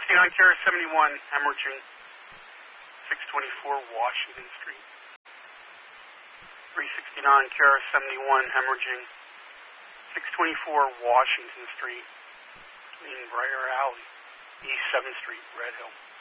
Kara 71, hemorrhaging. 624 Washington Street. 369 Kara 71, hemorrhaging. 624 Washington Street, between Briar Alley, East 7th Street, Red Hill.